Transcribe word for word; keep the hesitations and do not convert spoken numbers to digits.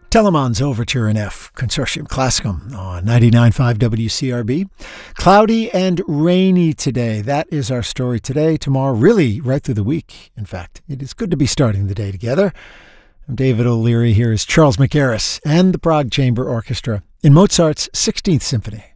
Telemann's Overture in F, Consortium Classicum on ninety-nine point five W C R B. Cloudy and rainy today. That is our story today, tomorrow, really right through the week, in fact. It is good to be starting the day together. I'm David O'Leary. Here is Charles McGarris and the Prague Chamber Orchestra in Mozart's sixteenth Symphony.